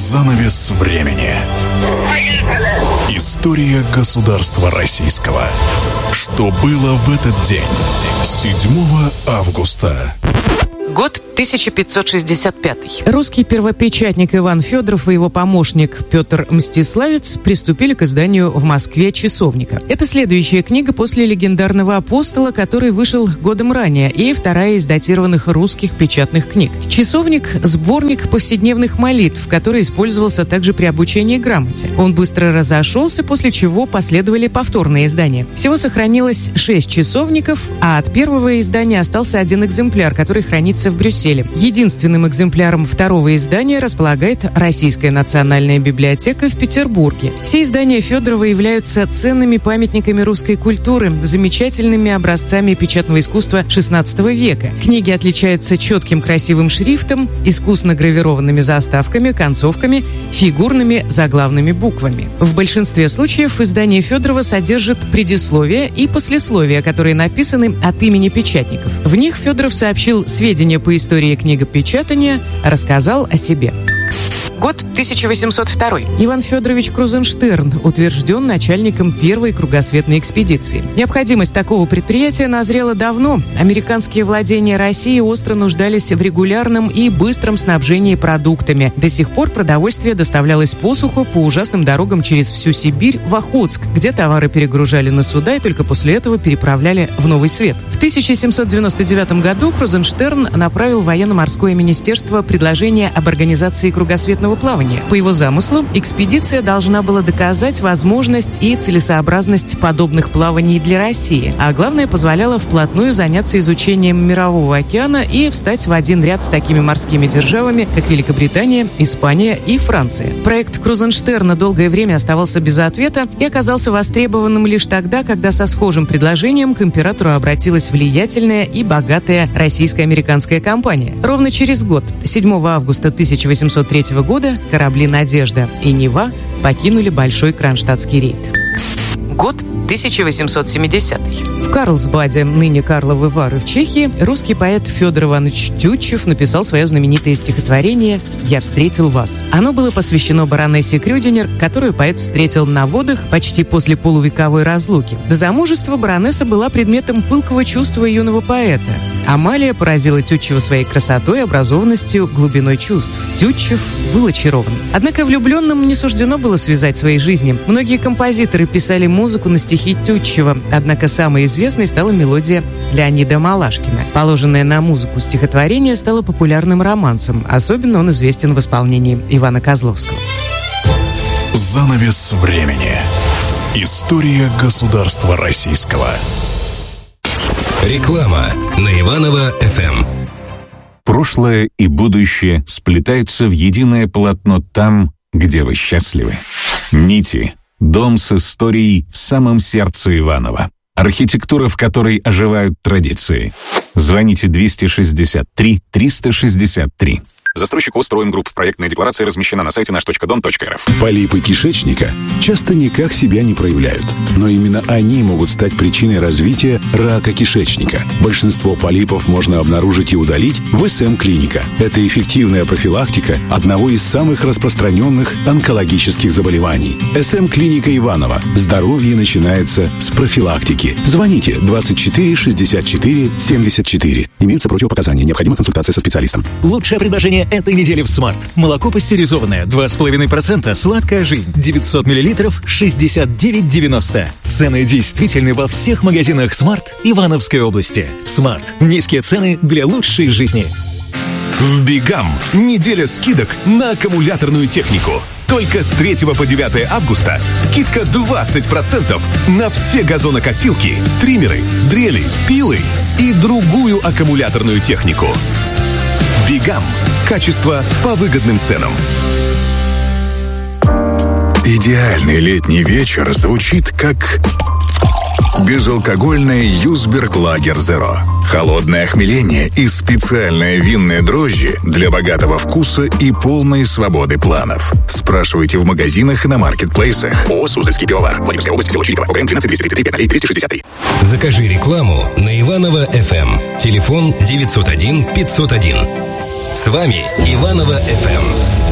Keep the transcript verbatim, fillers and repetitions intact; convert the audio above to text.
Занавес времени. История государства российского. Что было в этот день? седьмого августа. Год тысяча пятьсот шестьдесят пятый. Русский первопечатник Иван Федоров и его помощник Петр Мстиславец приступили к изданию в Москве «Часовника». Это следующая книга после легендарного «Апостола», который вышел годом ранее, и вторая из датированных русских печатных книг. «Часовник» — сборник повседневных молитв, который использовался также при обучении грамоте. Он быстро разошелся, после чего последовали повторные издания. Всего сохранилось шесть часовников, а от первого издания остался один экземпляр, который хранится в Брюсселе. Единственным экземпляром второго издания располагает Российская национальная библиотека в Петербурге. Все издания Федорова являются ценными памятниками русской культуры, замечательными образцами печатного искусства шестнадцатого века. Книги отличаются четким красивым шрифтом, искусно гравированными заставками, концовками, фигурными заглавными буквами. В большинстве случаев издание Федорова содержит предисловие и послесловия, которые написаны от имени печатников. В них Федоров сообщил сведения по истории книгопечатания, рассказал о себе. Год тысяча восемьсот второй. Иван Федорович Крузенштерн утвержден начальником первой кругосветной экспедиции. Необходимость такого предприятия назрела давно. Американские владения России остро нуждались в регулярном и быстром снабжении продуктами. До сих пор продовольствие доставлялось по суху по ужасным дорогам через всю Сибирь в Охотск, где товары перегружали на суда и только после этого переправляли в Новый Свет. В тысяча семьсот девяносто девятом году Крузенштерн направил в военно-морское министерство предложение об организации кругосветного плавания. По его замыслу, экспедиция должна была доказать возможность и целесообразность подобных плаваний для России, а главное, позволяла вплотную заняться изучением Мирового океана и встать в один ряд с такими морскими державами, как Великобритания, Испания и Франция. Проект Крузенштерна долгое время оставался без ответа и оказался востребованным лишь тогда, когда со схожим предложением к императору обратилась влиятельная и богатая российско-американская компания. Ровно через год, седьмого августа тысяча восемьсот третьего года, корабли «Надежда» и «Нева» покинули Большой Кронштадтский рейд. Год тысяча восемьсот семидесятый. В Карлсбаде, ныне Карловы Вары в Чехии, русский поэт Федор Иванович Тютчев написал свое знаменитое стихотворение «Я встретил вас». Оно было посвящено баронессе Крюдинер, которую поэт встретил на водах почти после полувековой разлуки. До замужества баронесса была предметом пылкого чувства юного поэта. Амалия поразила Тютчева своей красотой, образованностью, глубиной чувств. Тютчев был очарован. Однако влюбленным не суждено было связать свои жизни. Многие композиторы писали музыку на стихи Тютчева, однако самой известной стала мелодия Леонида Малашкина. Положенное на музыку стихотворение стало популярным романсом. Особенно он известен в исполнении Ивана Козловского. Занавес времени. История государства российского. Реклама на Иваново-эф эм. Прошлое и будущее сплетаются в единое полотно там, где вы счастливы. Нити. Дом с историей в самом сердце Иваново. Архитектура, в которой оживают традиции. Звоните двести шестьдесят три триста шестьдесят три. Застройщик устроен групп. Проектная декларация размещена на сайте наш точка дом точка эр эф. Полипы кишечника часто никак себя не проявляют, но именно они могут стать причиной развития рака кишечника. Большинство полипов можно обнаружить и удалить в эс эм-клиника. Это эффективная профилактика одного из самых распространенных онкологических заболеваний. эс эм-клиника Иваново. Здоровье начинается с профилактики. Звоните двадцать четыре шестьдесят четыре семьдесят четыре. Имеются противопоказания. Необходима консультация со специалистом. Лучшее предложение этой недели в Смарт. Молоко пастеризованное два с половиной процента, сладкая жизнь, девятьсот миллилитров, шестьдесят девять девяносто. Цены действительны во всех магазинах Смарт Ивановской области. Смарт. Низкие цены для лучшей жизни. В Бигам неделя скидок на аккумуляторную технику. Только с третьего по девятое августа скидка двадцать процентов на все газонокосилки, триммеры, дрели, пилы и другую аккумуляторную технику. Бигам. Качество по выгодным ценам. Идеальный летний вечер звучит как безалкогольное Юсберг Лагер Зеро. Холодное охмеление и специальные винные дрожжи для богатого вкуса и полной свободы планов. Спрашивайте в магазинах и на маркетплейсах. ООО «Суздальский пивовар». Владимирская область, село Чириково. ОГРН двенадцать двести тридцать три пять ноль двести шестьдесят три. Закажи рекламу на Иваново-эф эм. Телефон девятьсот один пятьсот один. С вами Иваново-эф эм.